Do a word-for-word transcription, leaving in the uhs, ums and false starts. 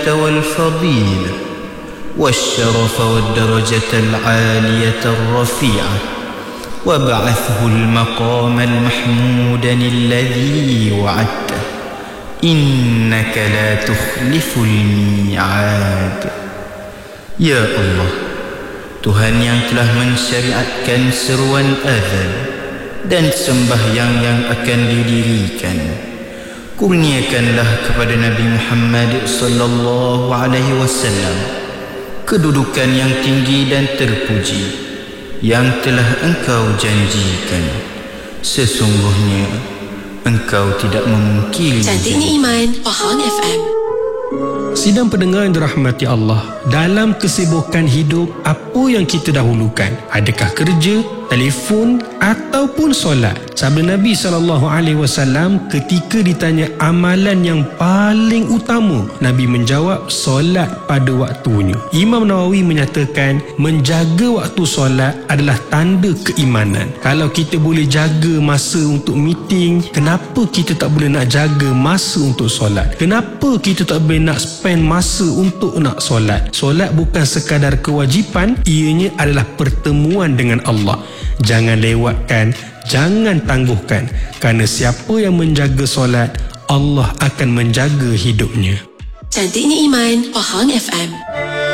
والفضيلة والشرف والدرجة العالية الرفيعة وابعثه المقام المحمود الذي وعدته إنك لا تخلف الميعاد. Ya Allah, Tuhan yang telah mensyariatkan seruan azan dan sembahyang yang akan didirikan, kurniakanlah kepada Nabi Muhammad sallallahu alaihi wasallam kedudukan yang tinggi dan terpuji yang telah Engkau janjikan. Sesungguhnya Engkau tidak memungkiri. Cantiknya Iman, Pahang F M. Sidang pendengar yang dirahmati Allah, dalam kesibukan hidup, apa yang kita dahulukan? Adakah kerja, telefon ataupun solat? Sabda Nabi sallallahu alaihi wasallam ketika ditanya amalan yang paling utama, Nabi menjawab solat pada waktunya. Imam Nawawi menyatakan menjaga waktu solat adalah tanda keimanan. Kalau kita boleh jaga masa untuk meeting, kenapa kita tak boleh nak jaga masa untuk solat? Kenapa kita tak boleh nak spend masa untuk nak solat? Solat bukan sekadar kewajipan, ianya adalah pertemuan dengan Allah. Jangan lewatkan, jangan tangguhkan, kerana siapa yang menjaga solat, Allah akan menjaga hidupnya. Cantiknya Iman, Pahang F M.